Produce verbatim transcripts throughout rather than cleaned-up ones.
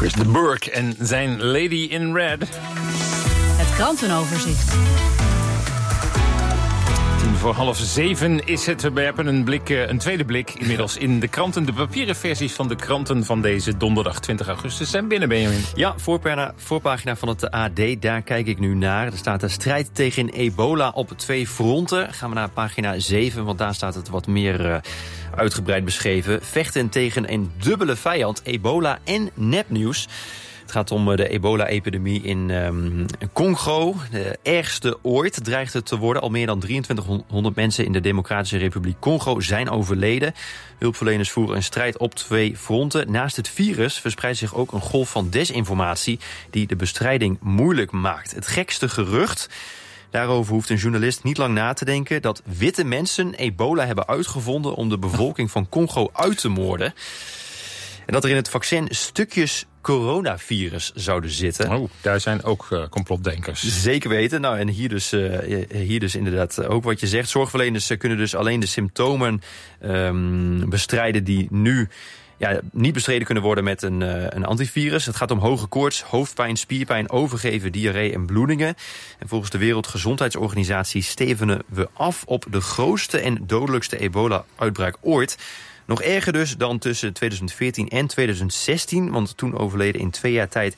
Chris de Burgh en zijn Lady in Red. Het krantenoverzicht. Tien voor half zeven is het. We hebben een, blik, een tweede blik inmiddels in de kranten. De papieren versies van de kranten van deze donderdag twintig augustus zijn binnen, Benjamin. Ja, voorpagina, voorpagina van het A D, daar kijk ik nu naar. Er staat een strijd tegen ebola op twee fronten. Gaan we naar pagina zeven, want daar staat het wat meer uh, uitgebreid beschreven. Vechten tegen een dubbele vijand, ebola en nepnieuws. Het gaat om de ebola-epidemie in um, Congo. De ergste ooit dreigt het te worden. Al meer dan drieëntwintighonderd mensen in de Democratische Republiek Congo zijn overleden. Hulpverleners voeren een strijd op twee fronten. Naast het virus verspreidt zich ook een golf van desinformatie die de bestrijding moeilijk maakt. Het gekste gerucht, daarover hoeft een journalist niet lang na te denken, dat witte mensen ebola hebben uitgevonden om de bevolking van Congo uit te moorden. En dat er in het vaccin stukjes coronavirus zouden zitten. Oh, daar zijn ook uh, complotdenkers. Zeker weten. Nou, en hier dus, uh, hier dus inderdaad ook wat je zegt. Zorgverleners kunnen dus alleen de symptomen um, bestrijden die nu ja, niet bestreden kunnen worden met een, uh, een antivirus. Het gaat om hoge koorts, hoofdpijn, spierpijn, overgeven, diarree en bloedingen. En volgens de Wereldgezondheidsorganisatie stevenen we af op de grootste en dodelijkste ebola-uitbraak ooit. Nog erger dus dan tussen tweeduizend veertien en tweeduizend zestien... want toen overleden in twee jaar tijd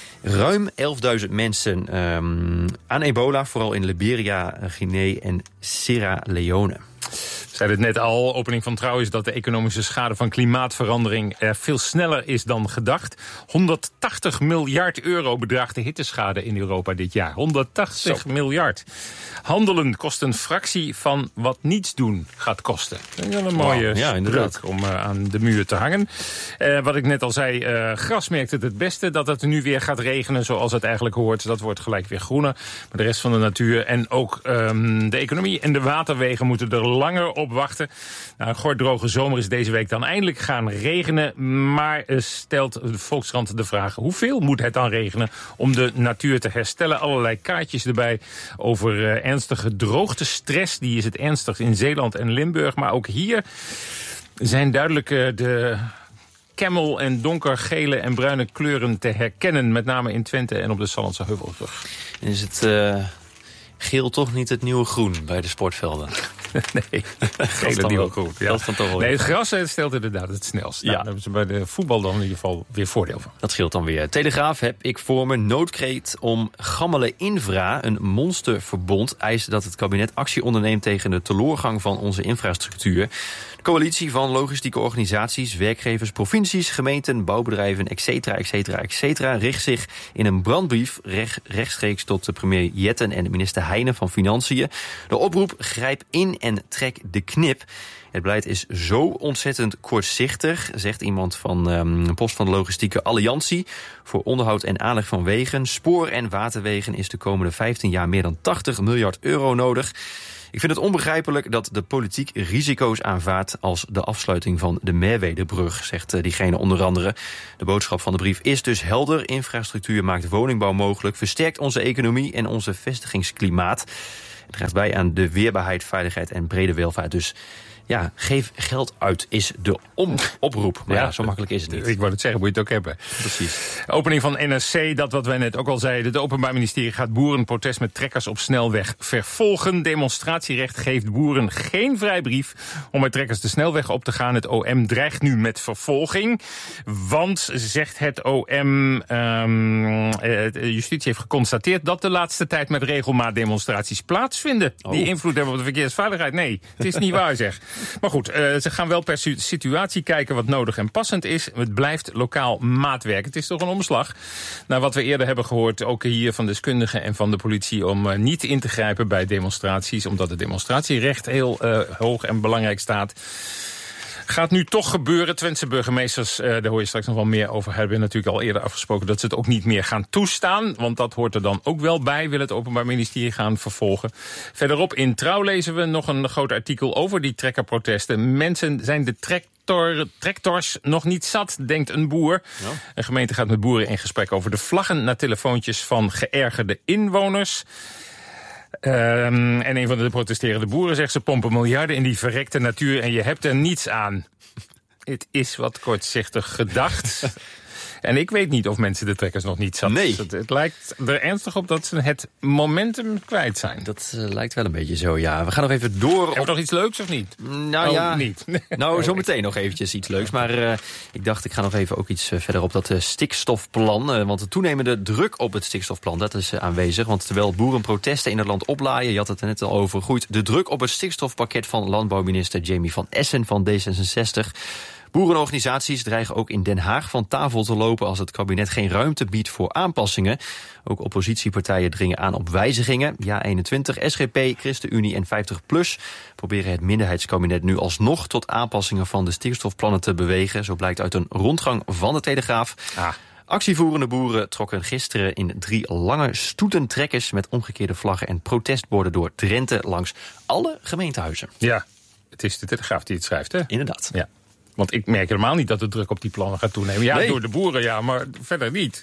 ruim elfduizend mensen um, aan ebola, vooral in Liberia, Guinea en Sierra Leone. Ik zei het net al, opening van Trouw is dat de economische schade van klimaatverandering er veel sneller is dan gedacht. honderdtachtig miljard euro bedraagt de hitteschade in Europa dit jaar. honderdtachtig Zo. miljard. Handelen kost een fractie van wat niets doen gaat kosten. Dat is wel een mooie wow, ja, inderdaad. om uh, aan de muur te hangen. Uh, wat ik net al zei, uh, gras merkt het het beste. Dat het nu weer gaat regenen zoals het eigenlijk hoort. Dat wordt gelijk weer groener. Maar de rest van de natuur en ook um, de economie en de waterwegen moeten er langer op wachten. Nou, een gordroge zomer is deze week dan eindelijk gaan regenen. Maar uh, stelt de Volkskrant de vraag, hoeveel moet het dan regenen om de natuur te herstellen? Allerlei kaartjes erbij over uh, ernstige droogtestress. Die is het ernstigst in Zeeland en Limburg. Maar ook hier zijn duidelijk uh, de camel- en donkergele en bruine kleuren te herkennen. Met name in Twente en op de Sallandse Heuvelrug. Is het uh, geel toch niet het nieuwe groen bij de sportvelden? Nee, gele nieuwe groen. Ja. Dat toch wel. Nee, het gras stelt inderdaad het snelst. Nou, ja. Daar hebben ze bij de voetbal dan in ieder geval weer voordeel van. Dat scheelt dan weer. Telegraaf heb ik voor me noodkreet om Gammele Infra, een monsterverbond, eist dat het kabinet actie onderneemt tegen de teloorgang van onze infrastructuur. De coalitie van logistieke organisaties, werkgevers, provincies, gemeenten, bouwbedrijven, et cetera, et cetera, et cetera, richt zich in een brandbrief recht, rechtstreeks tot de premier Jetten en de minister Heijnen van Financiën. De oproep: grijp in en trek de knip. Het beleid is zo ontzettend kortzichtig, zegt iemand van um, Post van de Logistieke Alliantie. Voor onderhoud en aanleg van wegen, spoor- en waterwegen is de komende vijftien jaar meer dan tachtig miljard euro nodig. Ik vind het onbegrijpelijk dat de politiek risico's aanvaardt als de afsluiting van de Merwedebrug, zegt diegene onder andere. De boodschap van de brief is dus helder. Infrastructuur maakt woningbouw mogelijk, versterkt onze economie en onze vestigingsklimaat. Het draagt bij aan de weerbaarheid, veiligheid en brede welvaart. Dus ja, geef geld uit is de om- oproep. Maar ja, ja, zo makkelijk is het niet. Ik wou het zeggen, moet je het ook hebben. Precies. Opening van N R C, dat wat wij net ook al zeiden. Het Openbaar Ministerie gaat boerenprotest met trekkers op snelweg vervolgen. Demonstratierecht geeft boeren geen vrijbrief om met trekkers de snelweg op te gaan. Het O M dreigt nu met vervolging. Want, zegt het O M, um, justitie heeft geconstateerd dat de laatste tijd met regelmaat demonstraties plaatsvinden. Oh. Die invloed hebben op de verkeersveiligheid. Nee, het is niet waar, zeg. Maar goed, uh, ze gaan wel per situatie kijken wat nodig en passend is. Het blijft lokaal maatwerk. Het is toch een omslag naar wat we eerder hebben gehoord, ook hier van deskundigen en van de politie, om uh, niet in te grijpen bij demonstraties, omdat het demonstratierecht heel uh, hoog en belangrijk staat. Gaat nu toch gebeuren. Twentse burgemeesters, uh, daar hoor je straks nog wel meer over, hebben natuurlijk al eerder afgesproken dat ze het ook niet meer gaan toestaan. Want dat hoort er dan ook wel bij, wil het Openbaar Ministerie gaan vervolgen. Verderop in Trouw lezen we nog een groot artikel over die trekkerprotesten. Mensen zijn de tractor, tractors nog niet zat, denkt een boer. Ja. Een gemeente gaat met boeren in gesprek over de vlaggen naar telefoontjes van geërgerde inwoners. Um, en een van de protesterende boeren zegt, ze pompen miljarden in die verrekte natuur en je hebt er niets aan. Het is wat kortzichtig gedacht. En ik weet niet of mensen de trekkers nog niet zat. Nee. Het, het lijkt er ernstig op dat ze het momentum kwijt zijn. Dat uh, lijkt wel een beetje zo, ja. We gaan nog even door. Heb je op... nog iets leuks of niet? Nou oh, ja, niet. nou zo meteen nog eventjes iets leuks. Maar uh, ik dacht, ik ga nog even ook iets uh, verder op dat uh, stikstofplan. Uh, want de toenemende druk op het stikstofplan, dat is uh, aanwezig. Want terwijl boerenprotesten in het land oplaaien, je had het er net al over, groeit de druk op het stikstofpakket van landbouwminister Jamie van Essen van D zesenzestig. Boerenorganisaties dreigen ook in Den Haag van tafel te lopen als het kabinet geen ruimte biedt voor aanpassingen. Ook oppositiepartijen dringen aan op wijzigingen. Ja eenentwintig, S G P, ChristenUnie en vijftig plus proberen het minderheidskabinet nu alsnog tot aanpassingen van de stikstofplannen te bewegen. Zo blijkt uit een rondgang van de Telegraaf. Ah. Actievoerende boeren trokken gisteren in drie lange stoetentrekkers met omgekeerde vlaggen en protestborden door Drenthe langs alle gemeentehuizen. Ja, het is de Telegraaf die het schrijft, hè? Inderdaad. Ja. Want ik merk helemaal niet dat de druk op die plannen gaat toenemen. Ja, nee. Door de boeren, ja, maar verder niet.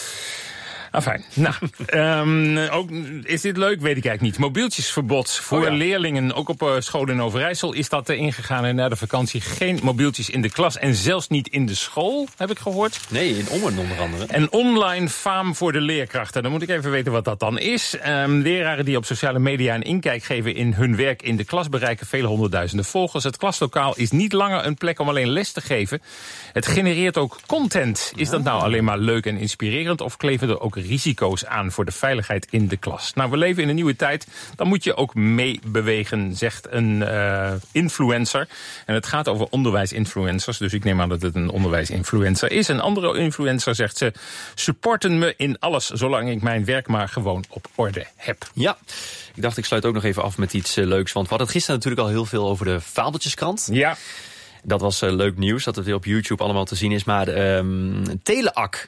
Enfin, nou, um, ook, is dit leuk? Weet ik eigenlijk niet. Mobieltjesverbod voor oh ja. leerlingen, ook op uh, scholen in Overijssel, is dat uh, ingegaan. En na de vakantie geen mobieltjes in de klas en zelfs niet in de school, heb ik gehoord. Nee, in Ommen onder andere. En online faam voor de leerkrachten. Dan moet ik even weten wat dat dan is. Um, leraren die op sociale media een inkijk geven in hun werk in de klas bereiken vele honderdduizenden volgers. Het klaslokaal is niet langer een plek om alleen les te geven. Het genereert ook content. Is dat nou alleen maar leuk en inspirerend of kleven er ook risico's aan voor de veiligheid in de klas? Nou, we leven in een nieuwe tijd. Dan moet je ook meebewegen, zegt een uh, influencer. En het gaat over onderwijsinfluencers. Dus ik neem aan dat het een onderwijsinfluencer is. Een andere influencer zegt ze supporten me in alles, zolang ik mijn werk maar gewoon op orde heb. Ja, ik dacht ik sluit ook nog even af met iets uh, leuks. Want we hadden het gisteren natuurlijk al heel veel over de Fabeltjeskrant. Ja. Dat was uh, leuk nieuws, dat het weer op YouTube allemaal te zien is. Maar um, Teleak.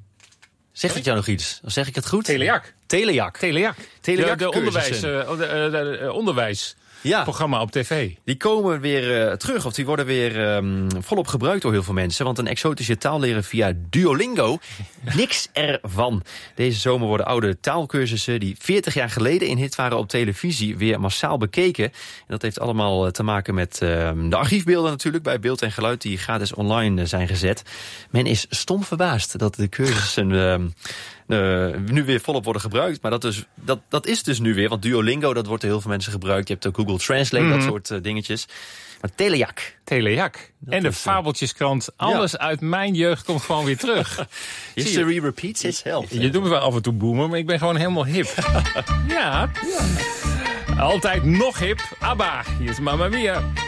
Zegt het jou nog iets? Of zeg ik het goed? Teleak. Teleak. Teleak. Teleak de, de onderwijs, uh, de, de, de, de onderwijs. Ja. Programma op tv. Die komen weer uh, terug, of die worden weer um, volop gebruikt door heel veel mensen. Want een exotische taal leren via Duolingo, niks ervan. Deze zomer worden oude taalkursussen die veertig jaar geleden in hit waren op televisie weer massaal bekeken. En dat heeft allemaal te maken met uh, de archiefbeelden natuurlijk bij Beeld en Geluid die gratis online zijn gezet. Men is stom verbaasd dat de cursussen Uh, Uh, nu weer volop worden gebruikt. Maar dat, dus, dat, dat is dus nu weer. Want Duolingo, dat wordt door heel veel mensen gebruikt. Je hebt ook Google Translate, mm-hmm. dat soort uh, dingetjes. Maar Teleak. Teleak. En de Fabeltjeskrant. Alles ja. uit mijn jeugd komt gewoon weer terug. History repeats itself. Je doet me wel af en toe boomer, maar ik ben gewoon helemaal hip. ja. ja. Altijd nog hip. ABBA. Hier is Mamma Mia.